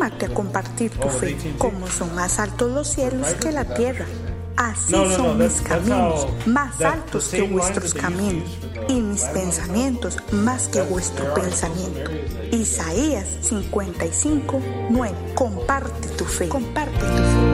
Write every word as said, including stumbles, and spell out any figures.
anímate a compartir tu fe. Como son más altos los cielos que la tierra, así son mis caminos, más altos que vuestros caminos, y mis pensamientos más que vuestro pensamiento. Isaías cincuenta y cinco, nueve. Comparte tu fe. Comparte tu fe.